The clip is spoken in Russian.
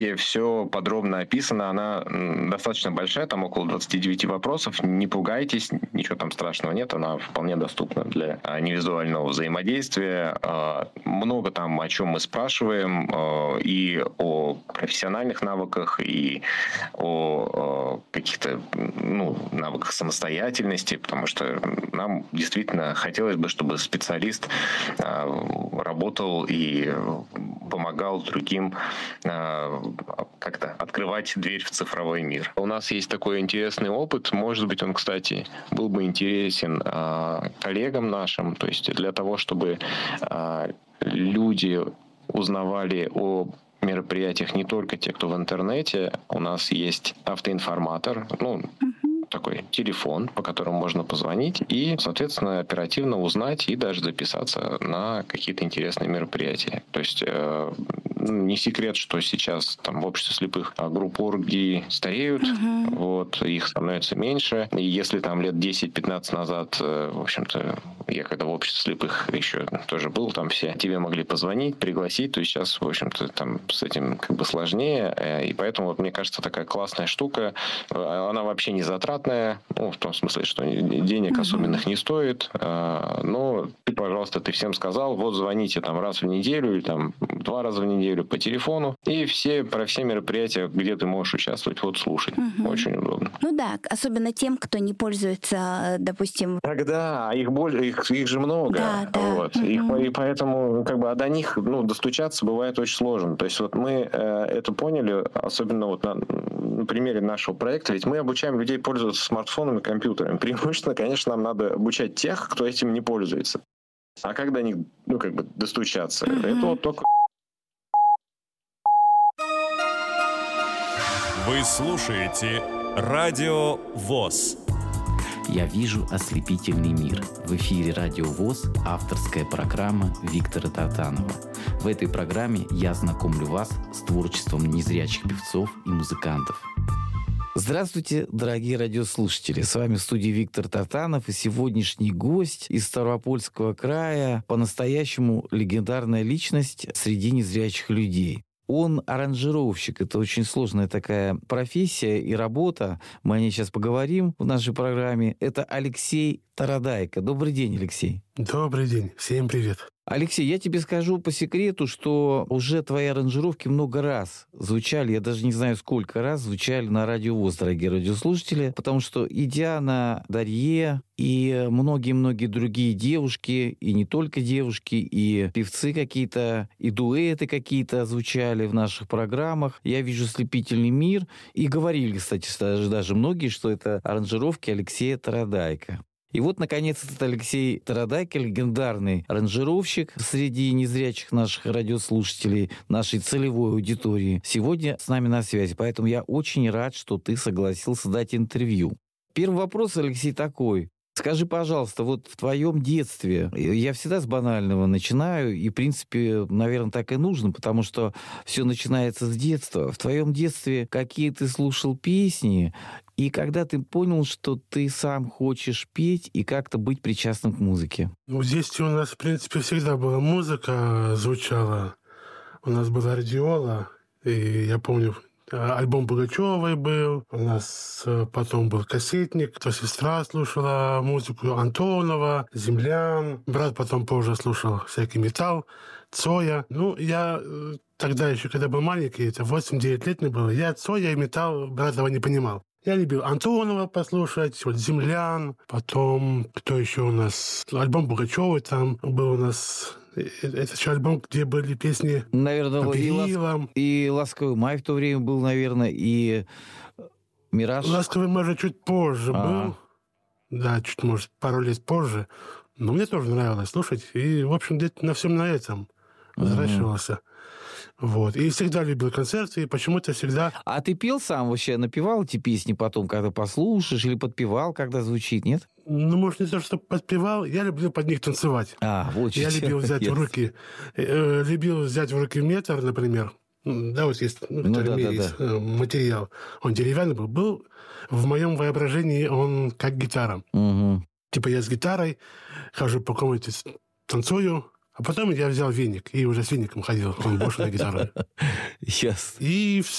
И все подробно описано, она достаточно большая, там около 29 вопросов. Не пугайтесь, ничего там страшного нет, она вполне доступна для невизуального взаимодействия. Много там, о чем мы спрашиваем, и о профессиональных навыках, и о каких-то навыках самостоятельности, потому что нам действительно хотелось бы, чтобы специалист работал и помогал другим как-то открывать дверь в цифровой мир. У нас есть такой интересный опыт. Может быть, он, кстати, был бы интересен коллегам нашим. То есть для того, чтобы люди узнавали о мероприятиях не только те, кто в интернете. У нас есть автоинформатор, такой телефон, по которому можно позвонить и, соответственно, оперативно узнать и даже записаться на какие-то интересные мероприятия. То есть не секрет, что сейчас там в обществе слепых группы орги стареют, их становится меньше. И если там лет 10-15 назад, в общем-то, я когда в обществе слепых еще тоже был, там все тебе могли позвонить, пригласить, то есть сейчас, в общем-то, там с этим как бы сложнее. И поэтому, мне кажется, такая классная штука, она вообще не затратная, в том смысле, что денег особенных не стоит, но ты всем сказал, вот звоните там раз в неделю или там 2 раза в неделю по телефону, и про все мероприятия, где ты можешь участвовать, слушать. Очень удобно. Особенно тем, кто не пользуется, допустим... Тогда их же много. Да. И поэтому до них достучаться бывает очень сложно. То есть мы это поняли, особенно на примере нашего проекта, ведь мы обучаем людей пользоваться смартфонами и компьютерами. Преимущественно, конечно, нам надо обучать тех, кто этим не пользуется. А как до них, достучаться? Это только... Вы слушаете Радио ВОС. Я вижу ослепительный мир. В эфире Радио ВОС авторская программа Виктора Тартанова. В этой программе я знакомлю вас с творчеством незрячих певцов и музыкантов. Здравствуйте, дорогие радиослушатели! С вами в студии Виктор Тартанов и сегодняшний гость из Ставропольского края, по-настоящему легендарная личность среди незрячих людей. Он аранжировщик. Это очень сложная такая профессия и работа. Мы о ней сейчас поговорим в нашей программе. Это Алексей Тарадайко. Добрый день, Алексей. Добрый день. Всем привет. Алексей, я тебе скажу по секрету, что уже твои аранжировки много раз звучали, я даже не знаю, сколько раз звучали на Радио ВОС, дорогие радиослушатели, потому что и Диана Дарье, и многие-многие другие девушки, и не только девушки, и певцы какие-то, и дуэты какие-то звучали в наших программах. Я вижу «Ослепительный мир», и говорили, кстати, даже многие, что это аранжировки Алексея Тарадайко. И наконец, этот Алексей Тарадайко, легендарный аранжировщик среди незрячих наших радиослушателей, нашей целевой аудитории, сегодня с нами на связи. Поэтому я очень рад, что ты согласился дать интервью. Первый вопрос, Алексей, такой. Скажи, пожалуйста, в твоем детстве, я всегда с банального начинаю, и, в принципе, наверное, так и нужно, потому что все начинается с детства. В твоем детстве какие ты слушал песни, и когда ты понял, что ты сам хочешь петь и как-то быть причастным к музыке? В детстве у нас, в принципе, всегда была музыка, звучала. У нас была радиола, и я помню, альбом Пугачевой был, у нас потом был кассетник, то сестра слушала музыку Антонова, Землян, брат потом позже слушал всякий металл, Цоя. Я тогда еще, когда был маленький, это 8-9 лет мне было, я Цоя и металл братова не понимал. Я любил Антонова послушать, Землян, потом, кто еще у нас? Альбом Пугачевой там был у нас. Это еще альбом, где были песни, наверное, и «Ласковый май» в то время был, наверное, и «Мираж». «Ласковый май» же чуть позже был. Да, чуть, может, пару лет позже. Но мне тоже нравилось слушать. И, в общем, где-то на всем на этом возвращался. И всегда любил концерты, и почему-то всегда... А ты пел сам вообще, напевал эти песни потом, когда послушаешь, или подпевал, когда звучит, нет? Может, не то, что подпевал, я люблю под них танцевать. Я любил взять в руки... Любил взять в руки метр, например. Да, есть, есть материал. Он деревянный был. Был в моем воображении он как гитара. Типа я с гитарой хожу по комнате, танцую, А потом я взял веник, и уже с веником ходил, он больше на гитару. Ясно. И